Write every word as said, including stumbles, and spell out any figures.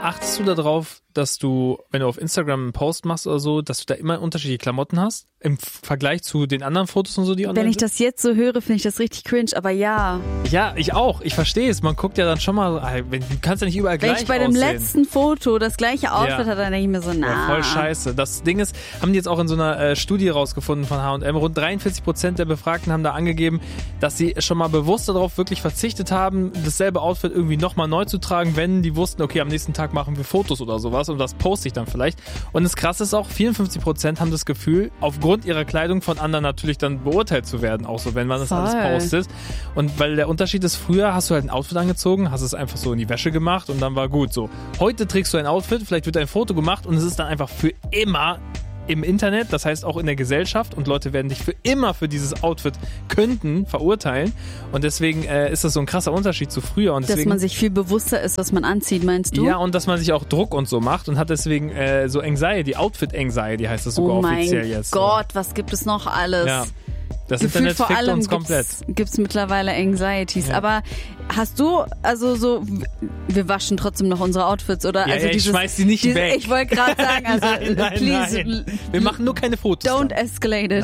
achtest du darauf, dass du, wenn du auf Instagram einen Post machst oder so, dass du da immer unterschiedliche Klamotten hast? Im Vergleich zu den anderen Fotos und so, die online Wenn ich sind? das jetzt so höre, finde ich das richtig cringe, aber ja. Ja, ich auch. Ich verstehe es. Man guckt ja dann schon mal, du kannst ja nicht überall Wenn gleich ich bei dem aussehen. letzten Foto das gleiche Outfit Ja. hatte, dann denke ich mir so, na. Ja, voll scheiße. Das Ding ist, haben die jetzt auch in so einer äh, Studie rausgefunden von H und M. Rund dreiundvierzig Prozent der Befragten haben da angegeben, dass sie schon mal bewusst darauf wirklich verzichtet haben, dasselbe Outfit irgendwie nochmal neu zu tragen, wenn die wussten, okay, am nächsten Tag machen wir Fotos oder sowas und das poste ich dann vielleicht. Und das Krasse ist auch, vierundfünfzig Prozent haben das Gefühl, aufgrund ihrer Kleidung von anderen natürlich dann beurteilt zu werden, auch so, wenn man das Voll. alles postet. Und weil der Unterschied ist, früher hast du halt ein Outfit angezogen, hast es einfach so in die Wäsche gemacht und dann war gut so. Heute trägst du ein Outfit, vielleicht wird ein Foto gemacht und es ist dann einfach für immer im Internet, das heißt auch in der Gesellschaft und Leute werden dich für immer für dieses Outfit könnten verurteilen und deswegen äh, ist das so ein krasser Unterschied zu früher. Und deswegen, dass man sich viel bewusster ist, was man anzieht, meinst du? ja, und dass man sich auch Druck und so macht und hat deswegen äh, so Anxiety, Outfit-Anxiety heißt das sogar oh mein offiziell jetzt. Gott, was gibt es noch alles? Ja. Das Gefühlt Internet vor fickt allem uns komplett. Gibt es mittlerweile Anxieties. Ja. Aber hast du, also so, wir waschen trotzdem noch unsere Outfits, oder? Ja, also ja, ich dieses, schmeiß die nicht diese, weg. Ich wollte gerade sagen, also nein, nein, please, nein. Wir machen nur keine Fotos. don't dann. escalate it.